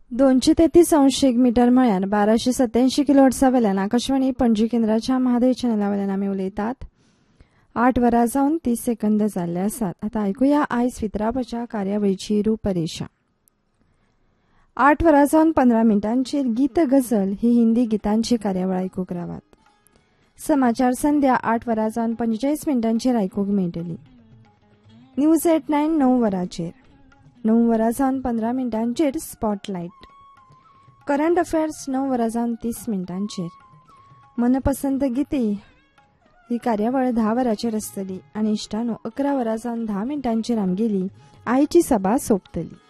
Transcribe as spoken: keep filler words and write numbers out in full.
दोनशे तेहतीस अंश एक मीटर म्हळ्यार बाराशे सत्याऐंशी किलो हर्ट्झा वयल्यान आकाशवाणी पणजी केंद्राच्या महादेव चॅनला वयल्यान आमी उलयतात. आठ वरां जावन तीस सेकंद जाल्ले आसात. आतां आयकुया आयज वितरापाच्या कार्यावळीची रूपरेषा. आठ वरां जावन पंदरा मिनटांचेर गीत गझल ही हिंदी गितांची कार्यावळ आयकूंक रावात. समाचार संध्या आठ वरां जावन पंचेचाळीस मिनटांचेर आयकूंक मेळटली. न्यूज एट नायन णव वरांचेर. णव वरां जावन पंदरा मिनटांचेर स्पॉटलायट. करंट अफेअर्स णव वरां जावन तीस मिनटांचेर. मनपसंत गिती ही कार्यावळ धा वरांचेर आसतली आनी इश्टानो अकरा वरां जावन धा मिनटांचेर आमगेली आयची सभा सोंपतली.